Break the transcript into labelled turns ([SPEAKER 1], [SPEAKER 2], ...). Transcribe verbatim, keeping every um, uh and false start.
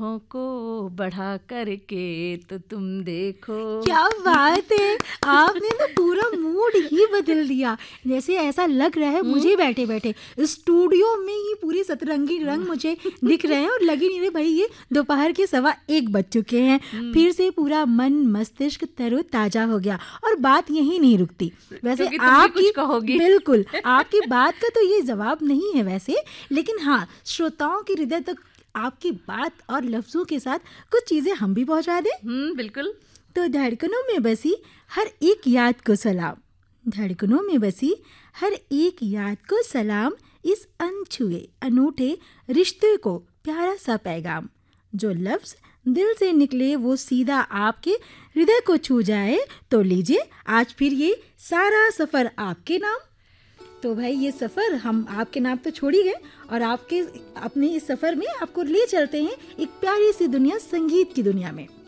[SPEAKER 1] होठों को बढ़ा करके तो तुम देखो।
[SPEAKER 2] क्या बात है, आपने तो पूरा मूड ही बदल दिया। जैसे ऐसा लग रहा है मुझे बैठे बैठे स्टूडियो में ही पूरी सतरंगी रंग मुझे दिख रहे हैं और लग ही नहीं रहे भाई ये दोपहर के सवा एक बज चुके हैं। फिर से पूरा मन मस्तिष्क तरोताजा हो गया। और बात यही नहीं रुकती। वैसे आप कुछ
[SPEAKER 1] कहोगी।
[SPEAKER 2] बिल्कुल, आपकी बात का तो ये जवाब नहीं है वैसे, लेकिन हाँ, श्रोताओं के हृदय तक आपकी बात और लफ्जों के साथ कुछ चीजें हम भी पहुंचा दें।
[SPEAKER 1] हम्म बिल्कुल।
[SPEAKER 2] तो धड़कनों में बसी हर एक याद को सलाम, धड़कनों में बसी हर एक याद को सलाम, इस अनछुए अनूठे रिश्ते को प्यारा सा पैगाम। जो लफ्ज दिल से निकले वो सीधा आपके हृदय को छू जाए। तो लीजिए आज फिर ये सारा सफर आपके नाम। तो भाई ये सफ़र हम आपके नाम तो छोड़ ही गए और आपके अपने इस सफ़र में आपको ले चलते हैं एक प्यारी सी दुनिया, संगीत की दुनिया में।